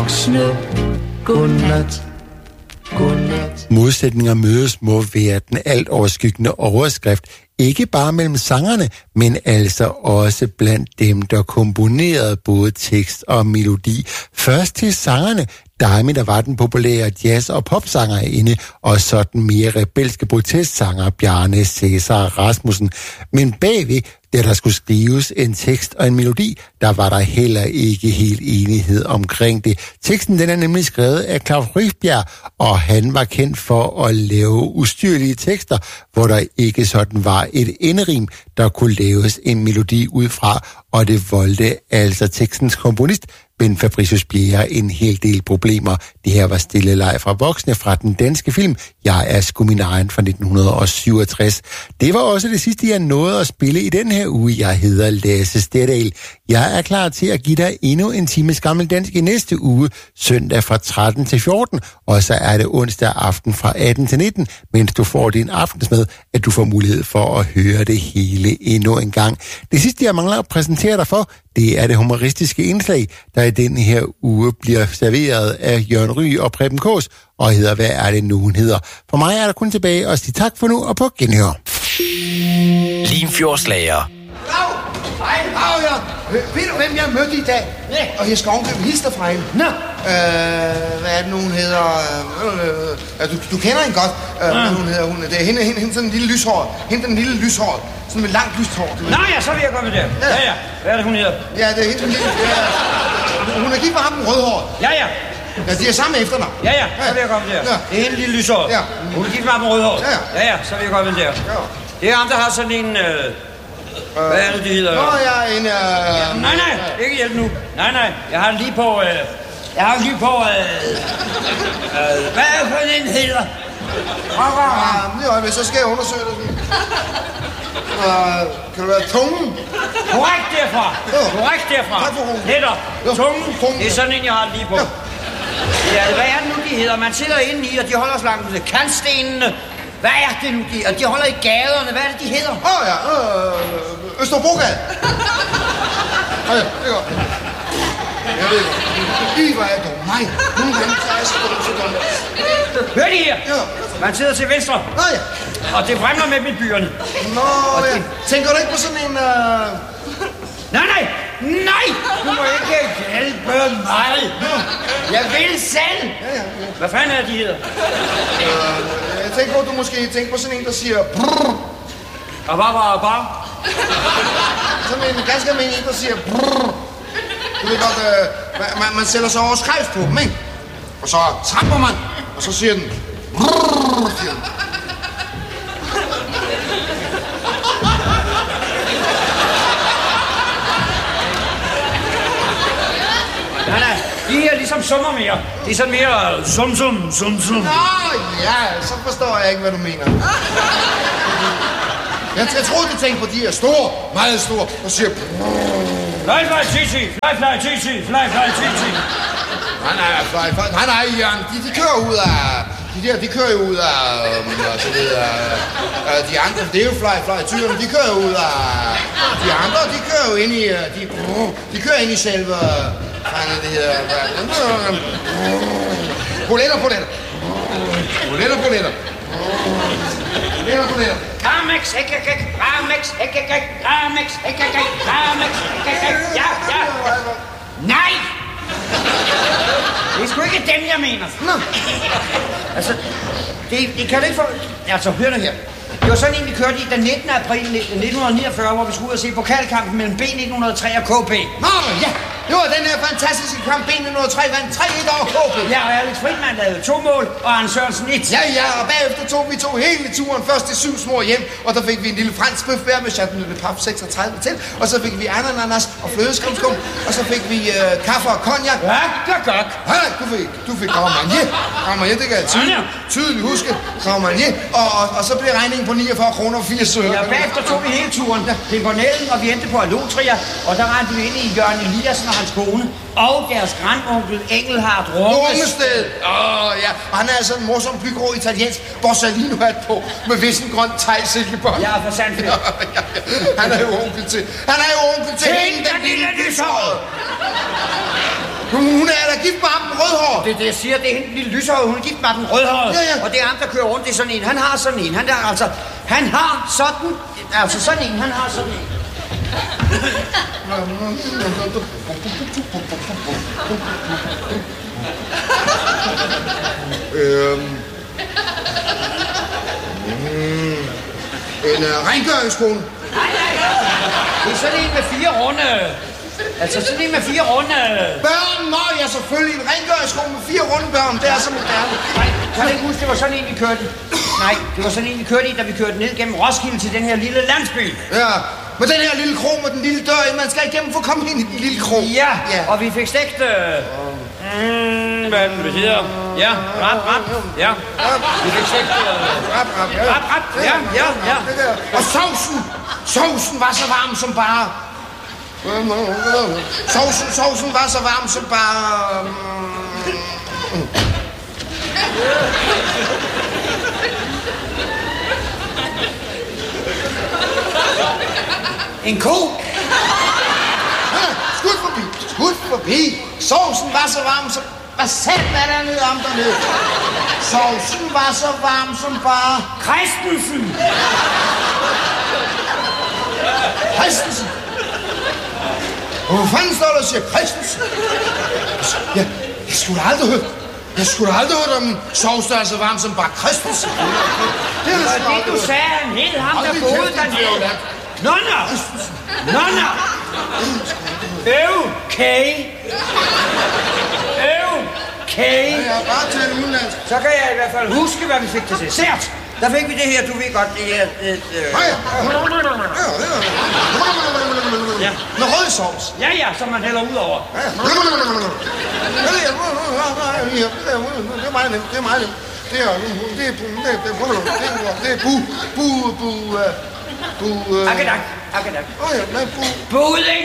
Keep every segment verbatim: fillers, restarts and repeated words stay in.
Voksne, godnat. Godnat. Modsætninger mødes må være den alt overskyggende overskrift, ikke bare mellem sangerne, men altså også blandt dem, der komponerede både tekst og melodi. Først til sangerne, Daimi, der var den populære jazz- og popsangerinde, og så den mere rebelske protestsanger Bjarne Cæsar Rasmussen. Men bagved, da der skulle skrives en tekst og en melodi, der var der heller ikke helt enighed omkring det. Teksten den er nemlig skrevet af Claus Rifbjerg, og han var kendt for at lave ustyrlige tekster, hvor der ikke sådan var et enderim, der kunne laves en melodi ud fra, og det voldte altså tekstens komponist, Ben Fabricius Bjerre, en hel del problemer. Det her var Stille leg fra voksne fra den danske film Jeg er sgu min egen fra nitten syvogtres. Det var også det sidste, jeg nåede at spille i den her uge. Jeg hedder Lasse Stedal. Jeg er klar til at give dig endnu en times gammel dansk i næste uge, søndag fra tretten til fjorten, og så er det onsdag aften fra atten til nitten, mens du får din aftensmad, at du får mulighed for at høre det hele endnu en gang. Det sidste, jeg mangler at præsentere dig for, det er det humoristiske indslag, der i den her uge bliver serveret af Jørgen Ry og Preben Kaas, og hedder Hvad er det nu, hun hedder? For mig er der kun tilbage at sige tak for nu og på genhør. Limfjordslager. Rav! Hej, Rav, ja. Ved du, hvem jeg mødte i dag? Ja. Og jeg skal ovenkøbe hilse dig fra hende. Nå. Øh, hvad er det nu, hun hedder? Øh, du, du kender hende godt. Øh, ja. Hvad hun hedder? Hun, det er hende, hende, hende sådan en lille lyshår. Hende den lille lyshår. Sådan med langt lyst hår. Nej, ja, så vil jeg gå med det. Ja. ja, ja. Hvad er det, hun hedder? Ja, det er hende den lille... Ja. Hun er gift med ham den rødhåret. Ja, ja. Ja, de er samme efternavn. Ja, ja, så vil jeg komme der. Ja. Det er hende lille lyshår. Ja. Hun er gift med ham den rødhåret. Ja, ja. Ja, ja, så vil jeg komme der. Ja. Det er ham, der har sådan en... Øh... Hvad er det, de hedder? Nå, jeg er en... Øh... Ja, nej, nej, ikke hjælp nu. Nej, nej, jeg har lige på... Øh... Jeg har lige på... Øh... Øh... Hvad er det, den hedder? Ja, så skal jeg undersøge det. Uh, kan det være tungen? Korrekt derfra. Ja. Korrekt derfra. Netop. Tungen. Tungen. Det er sådan en, jeg har lige på. Ja. Ja, hvad er det nu, de hedder? Man sidder inde i, og de holder slangen til kantstenene. Hvad er det nu, de Og de holder i gaderne. Hvad er det, de hedder? Åh oh, ja, øh, Østerbrogade. Ja, det er godt. Jeg ved det. I, hvor er det mig. Nogle gange, så er jeg så godt, så godt. Hør de her. Ja. Man sidder til venstre. Nå ja. Og det fremler med med byerne. Nå ja. Det... Tænker du ikke på sådan en... Uh... Nej, nej. Nej! Du må ikke hjælpe mig. Jeg vil selv. Ja, ja, ja. Hvad fanden er de hedder? Uh, jeg tænker på, at du måske tænker på sådan en, der siger... Brrr. Og bare, bare, bare. Sådan en ganske almindelig en, der siger... Brrr. Du ved godt, uh, man, man sætter sig over skrevs på dem, ikke? Og så tramper man, og så siger den... Brrr, siger den. Nej, nej, de her ligesom summer mere. De er sådan mere sum, sum, sum, sum. Nå, ja, så forstår jeg ikke, hvad du mener. Jeg, jeg troede, du tænkte på de her store, meget store, og siger... Fly, fly, titi, fly, fly, titi, fly, fly, titi. Nej, nej, fly, fly, nej, nej, Jørgen, de, de kører ud af... De der, de kører jo ud af... Um, så videre, uh, de andre, det er jo fly, fly, tyrene, de kører ud af... De andre, de kører jo ind i... De, de kører ind i selve... Hvad det hedder... Poletter, poletter. Poletter, poletter. Poletter, poletter. Ramex, hækkækkæk, Ramex, hækkækkæk, Ramex, hækkækkæk, Ramex, hækkækkæk. Ja, ja. Nej! Det er sgu ikke dem, jeg mener. Nå. Altså, det, det kan du ikke få... Altså, hør det her. Det var sådan en, vi kørte i den nittende april nitten niogfyrre, hvor vi skulle ud og se pokalkampen mellem B nitten hundrede og tre og K B. Nå, ja. Det var den her fantastiske kamp. B nitten hundrede og tre vandt tre et over K B. Ja, og Alex Friedmann lavede to mål, og Arne Sørensen et. Ja, ja, og bagefter tog vi to hele turen. Først til syv små hjem, og der fik vi en lille fransk bøf hver med Chateau de Pape seksogtredive til. Og så fik vi ananas og flødeskumskum, og så fik vi øh, kaffe og cognac. Ja, gak, gak. Ja, du fik, du fik Grand Marnier. Grand Marnier, det kan jeg tydeligt, tydeligt huske. Grand Marnier, og, og, og så blev regningen på niogfyrre kroner og firs øre. Ja, bagefter tog vi hele turen til Bornellen, og vi endte på Alotria, og der rendte vi ind i Jørgen Eliassen og hans kone, og deres grandonkel Engelhardt Rungested. Åh, oh, ja. Og han er altså en morsom byggrå italiensk Borsalino-hat på, med vissengrøn tegsilkebånd. Ja, for sandt. Ja, ja, ja. Han er jo onkel til. Han er jo onkel til hende, den lille lyshåret. Hun er da gift med ham, den rødhårede. Det er det, jeg siger. Det er hende, den lille lyshårede. Hun er gift med den rødhårede. Ja, ja. Og det er ham, der kører rundt. Det er sådan en. Han har sådan en. Han, der, altså, han har sådan... Altså sådan en. Han har sådan en. øhm... Mm. En uh, rengøringskone. Nej, nej. Det er sådan en med fire runde. Altså sådan en med fire runde. Børn, nå ja, selvfølgelig. En rengøringskone med fire runde børn. Det er så moderne. Nej, kan du ikke huske, det var sådan en, vi kørte i? Nej, det var sådan en, vi kørte i, da vi kørte ned gennem Roskilde til den her lille landsby. Ja, med den her lille krog med den lille dør, man skal igennem for at komme ind i den lille krog. Ja, ja. Og vi fik stegt... Mm, hvad den betyder? Ja, rap, rap. Ja, vi fik stegt... Rap, rap, ja. Rap, rap. Ja, ja, ja. Og sovsen, sovsen var så varm som bare... Sovsen, sovsen var så varm som bare... En ko? Ja, skud forbi, skud forbi. Sovsen var så varm som... Hvad sat er der nede om dernede? Sovsen var så varm som bare... Christensen! Christensen! Hvor fanden står der og siger Christensen? Ja, jeg skulle aldrig hørt. Jeg skulle aldrig hørt om en sovs, der er så varm som bare Christensen. Det var det, du sagde, han hed ham, der boede dernede. Nonna! Nonna! Øv, kage. Øv, kage. Jeg har bare talt udenlandsk. Så kan jeg i hvert fald huske, hvad vi fik til dessert. Der fik vi det her, du ved godt, det her... Øh, øh. Ja. Med rød sovs. Ja, ja, som man hælder ud over. Det er meget nemt, det er meget nemt. Det er, det er, det er, det er, det er bu, bu, bu, bu... Akkedak, akkedak. Åh ja, nej, bu... Budding!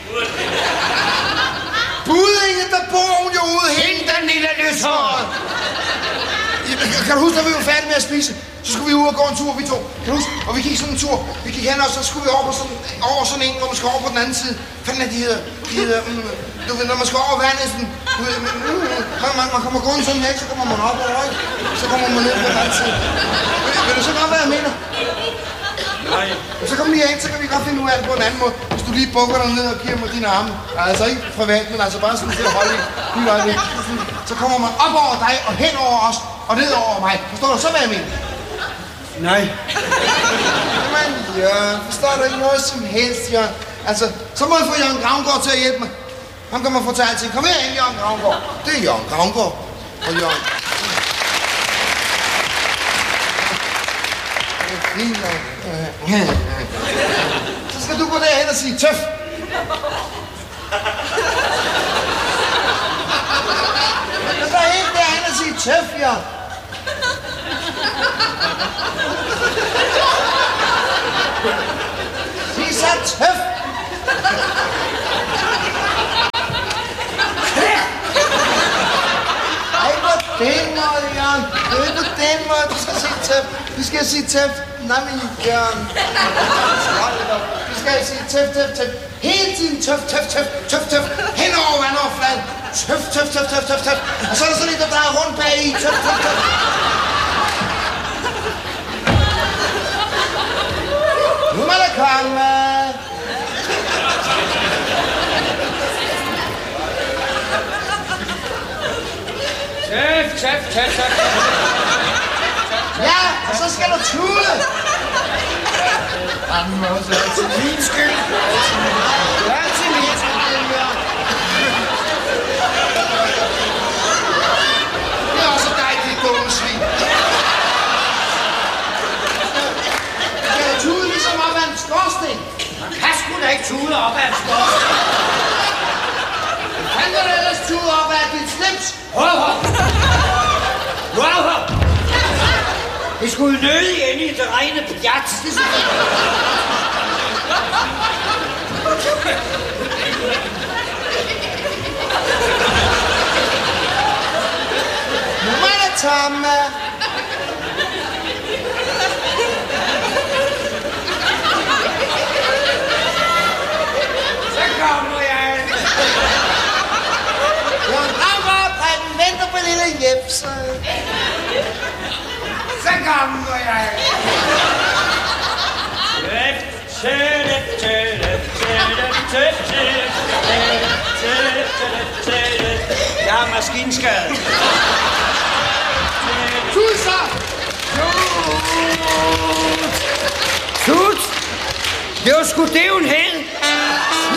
Buddingen, der bor hun jo ude helt. Hende den lille lyshårede. Kan du huske, da vi var færdige med at spise? Så skulle vi ud og gå en tur, vi to. Kan du huske? Og vi gik sådan en tur. Vi gik hen, og så skulle vi over, på sådan, over sådan en, hvor man skal over på den anden side. Hvad er de hedder? De hedder, mm, du ved, når man skal over vandet, sådan, du ved, mm, man, man, man kommer gående sådan her, så kommer man op over, ikke? Så kommer man ned på den anden side. Vil, vil du så godt, hvad jeg mener? Nej. Og så kommer vi ind, så kan vi godt finde ud af det på en anden måde. Hvis du lige bukker dig ned og giver mig dine arme. Altså ikke privat, men altså bare sådan til at holde i. Så kommer man op over dig og hen over os og ned over mig. Forstår du så, hvad jeg mener? Nej. Jamen, Jørgen, forstår du ikke noget som helst, Jørgen? Altså, så må jeg få Jørgen Gravgaard til at hjælpe mig. Han kan man få til alting. Kom her ind, Jørgen Gravgaard. Det er Jørgen Gravgaard. Og Jørgen. Det er fint, nok. Så skal du gå derhen og sige tøf. Så går helt derhen og sige tøf, Jørgen. Sig så tøf. Ej, på den måde, Jørgen. Det er ikke på den måde, du skal sige tøf. Du skal sige tøf. Nej, men Jørgen. Du skal sige tøf, tøf, tøf. Hele tiden tøf, tøf, tøf, tøf, tøf. Hen over vandoverfladen. Tøf, tøf, tøf, tøf, tøf, tøf. Og så er der sådan en, der drejer rundt bag i. Tøf, tøf, tøf. Nu må der komme. Tøf, tøf, tøf, tøf. Ja, og så skal du tude. Jamen også, det er til min skyld. Det er til min skyld, ja. Det er også dig, dit dumme svin. Skal du tude ligesom op ad en skorsten? Man kan sgu da ikke tude op ad en skorsten. Kan du ellers tude op ad dit slips? Hov, hov. Hov, hov. Det skulle nødig ind i det rene pjat. Nu må der tomme. Så kommer jeg. jepse. Så kommer jeg. Jeg har maskinskade. Tut så! Tut! Det var sgu det, hun hed.